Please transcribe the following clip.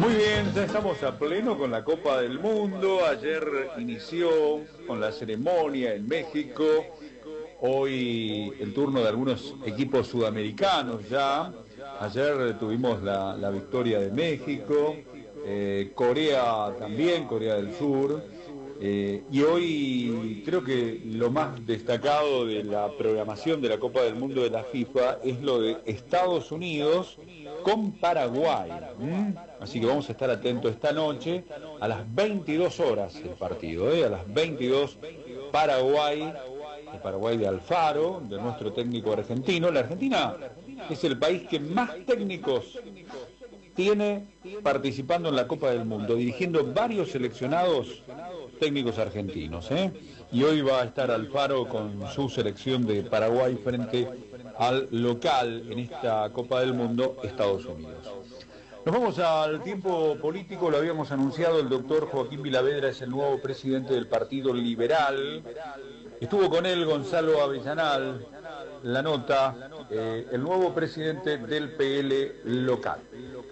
Muy bien, ya estamos a pleno con la Copa del Mundo. Ayer inició con la ceremonia en México. Hoy el turno de algunos equipos sudamericanos ya. Ayer tuvimos la victoria de México, Corea también, Corea del Sur. Y hoy creo que lo más destacado de la programación de la Copa del Mundo de la FIFA es lo de Estados Unidos con Paraguay. Así que vamos a estar atentos esta noche a las 22 horas el partido, a las 22 Paraguay, el Paraguay de Alfaro, de nuestro técnico argentino. La Argentina es el país que más técnicos tiene participando en la Copa del Mundo, dirigiendo varios seleccionados técnicos argentinos. Y hoy va a estar Alfaro con su selección de Paraguay frente al local en esta Copa del Mundo, Estados Unidos. Nos vamos al tiempo político, lo habíamos anunciado, el doctor Joaquín Villavedra es el nuevo presidente del Partido Liberal. Estuvo con él Gonzalo Avellanal, la nota, el nuevo presidente del PL local.